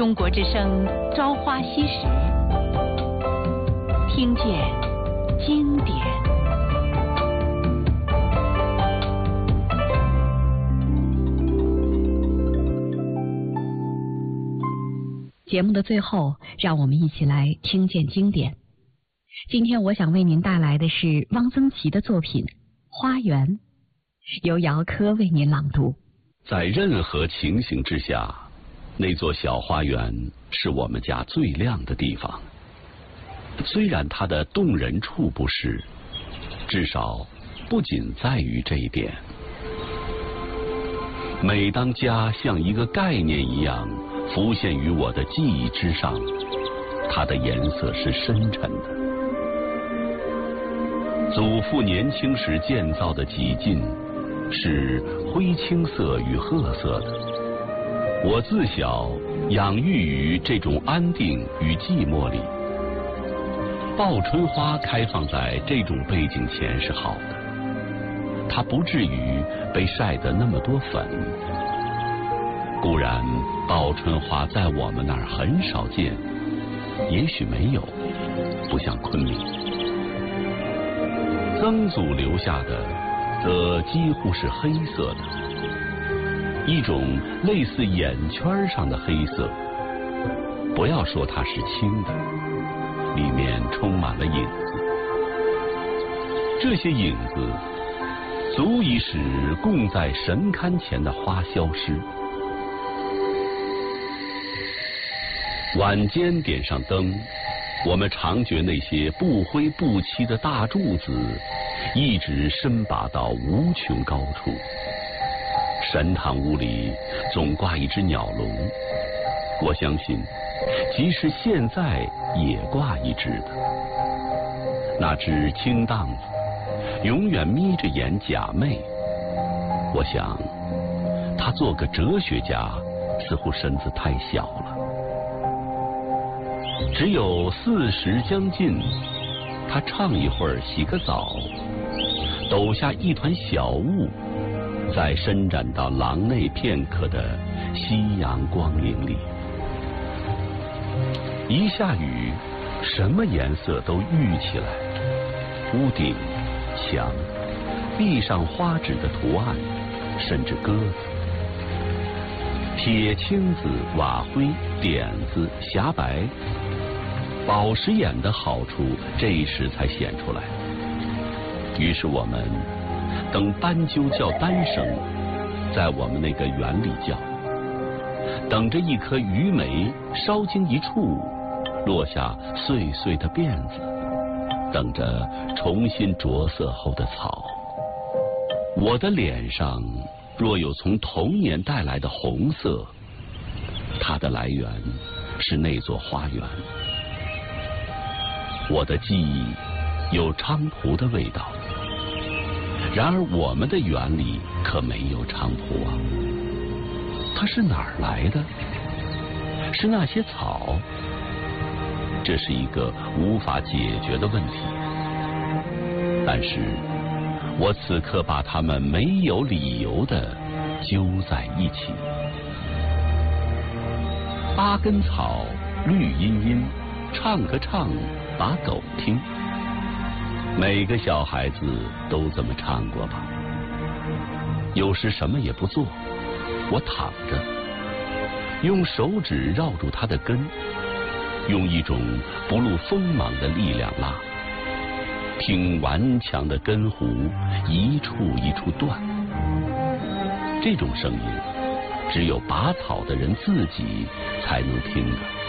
中国之声《朝花夕拾》，听见经典。节目的最后，让我们一起来听见经典。今天我想为您带来的是汪曾祺的作品《花园》，由姚科为您朗读。 在任何情形之下，那座小花园是我们家最亮的地方。虽然它的动人处不是，至少不仅在于这一点。每当家像一个概念一样浮现于我的记忆之上，它的颜色是深沉的。祖父年轻时建造的几进是灰青色与褐色的。我自小养育于这种安定与寂寞里。报春花开放在这种背景前是好的，它不至于被晒得那么多粉。固然报春花在我们那儿很少见，也许没有，不像昆明。曾祖留下的则几乎是黑色的，一种类似眼圈上的黑色。不要说它是青的，里面充满了影子。这些影子足以使供在神龛前的花消失。晚间点上灯，我们常觉那些不灰不漆的大柱子一直伸拔到无穷高处。神堂屋里总挂一只鸟笼，我相信即使现在也挂一只的。那只青荡子永远眯着眼假寐。我想他做个哲学家似乎身子太小了。只有40将近，他唱一会儿，洗个澡，抖下一团小雾，再伸展到廊内片刻的夕阳光影里。一下雨，什么颜色都郁起来，屋顶、墙、壁上花纸的图案，甚至鸽子。铁青子、瓦灰、点子、霞白，宝石眼的好处这时才显出来。于是我们等斑鸠叫单声，在我们那个园里叫，等着一颗榆梅稍经一触，落下碎碎的辫子，等着重新着色后的草。我的脸上若有从童年带来的红色，它的来源是那座花园。我的记忆有菖蒲的味道，然而我们的园里可没有菖蒲啊。它是哪儿来的？是那些草？这是一个无法解决的问题。但是我此刻把它们没有理由地揪在一起。8根草，绿茵茵，唱个唱，把狗听。每个小孩子都这么唱过吧。有时什么也不做，我躺着，用手指绕住它的根，用一种不露锋芒的力量拉，听顽强的根弧一处一处断。这种声音只有拔草的人自己才能听的。